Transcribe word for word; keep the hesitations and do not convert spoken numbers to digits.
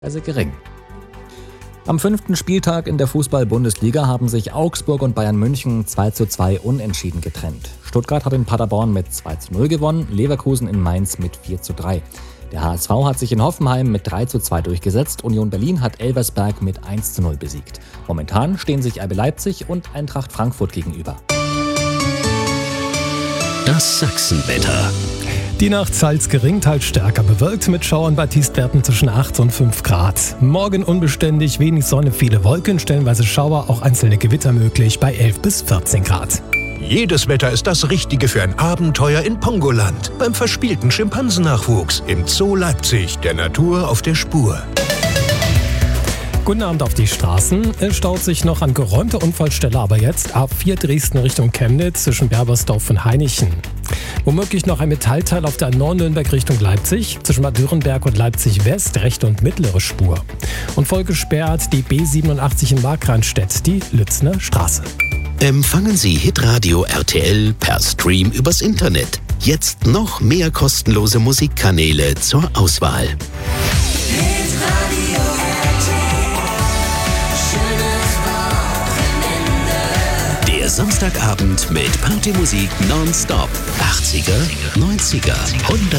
Also gering. Am fünften Spieltag in der Fußball-Bundesliga haben sich Augsburg und Bayern München zwei zu zwei unentschieden getrennt. Stuttgart hat in Paderborn mit zwei zu null gewonnen, Leverkusen in Mainz mit vier zu drei. Der H S V hat sich in Hoffenheim mit drei zu zwei durchgesetzt, Union Berlin hat Elversberg mit eins zu null besiegt. Momentan stehen sich R B Leipzig und Eintracht Frankfurt gegenüber. Das Sachsenwetter. Die Nacht teils gering, teils stärker bewölkt mit Schauern bei Tiefstwerten zwischen acht und fünf Grad. Morgen unbeständig, wenig Sonne, viele Wolken, stellenweise Schauer, auch einzelne Gewitter möglich bei elf bis vierzehn Grad. Jedes Wetter ist das Richtige für ein Abenteuer in Pongoland. Beim verspielten Schimpansennachwuchs im Zoo Leipzig, der Natur auf der Spur. Guten Abend auf die Straßen. Es staut sich noch an geräumter Unfallstelle, aber jetzt A vier Dresden Richtung Chemnitz zwischen Berbersdorf und Hainichen. Womöglich noch ein Metallteil auf der A neun Nürnberg Richtung Leipzig, zwischen Bad Dürrenberg und Leipzig West, rechte und mittlere Spur. Und voll gesperrt die B siebenundachtzig in Markranstädt, die Lützner Straße. Empfangen Sie Hitradio R T L per Stream übers Internet. Jetzt noch mehr kostenlose Musikkanäle zur Auswahl. Der Samstagabend mit Partymusik nonstop. achtziger, neunziger, hundert